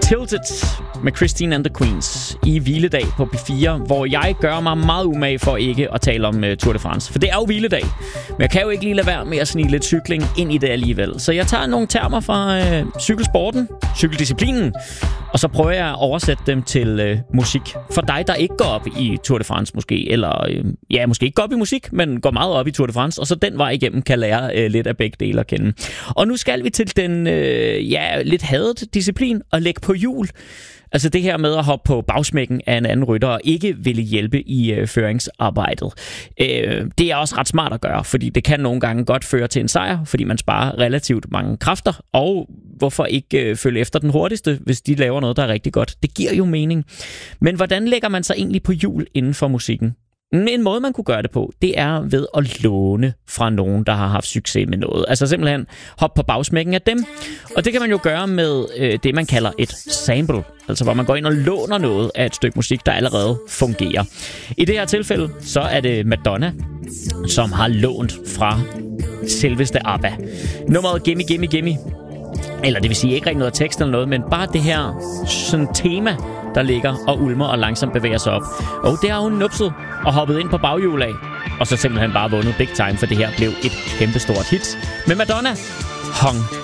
Tilted med Christine and the Queens i hviledag på P4, hvor jeg gør mig meget umage for ikke at tale om Tour de France. For det er jo hviledag, men jeg kan jo ikke lige lade være med at snige lidt cykling ind i det alligevel. Så jeg tager nogle termer fra cykelsporten, cykeldisciplinen, og så prøver jeg at oversætte dem til musik. For dig, der ikke går op i Tour de France måske, eller måske ikke går op i musik, men går meget op i Tour de France, og så den vej igennem kan lære lidt af begge dele at kende. Og nu skal vi til den lidt hadet disciplin at lægge på hjul. Altså det her med at hoppe på bagsmækken af en anden rytter og ikke ville hjælpe i føringsarbejdet. Det er også ret smart at gøre, fordi det kan nogle gange godt føre til en sejr, fordi man sparer relativt mange kræfter, og hvorfor ikke følge efter den hurtigste, hvis de laver noget, der er rigtig godt. Det giver jo mening. Men hvordan lægger man sig egentlig på hjul inden for musikken? En måde, man kunne gøre det på, det er ved at låne fra nogen, der har haft succes med noget. Altså simpelthen hoppe på bagsmækken af dem. Og det kan man jo gøre med det, man kalder et sample. Altså hvor man går ind og låner noget af et stykke musik, der allerede fungerer. I det her tilfælde, så er det Madonna, som har lånt fra selveste ABBA. Nummeret Gimme Gimme Gimme. Eller det vil sige ikke rigtig noget tekst eller noget, men bare det her sådan tema, der ligger og ulmer og langsomt bevæger sig op. Og det har hun nupset og hoppet ind på baghjul af. Og så simpelthen bare vundet big time, for det her blev et kæmpestort hit. Med Madonna, Hung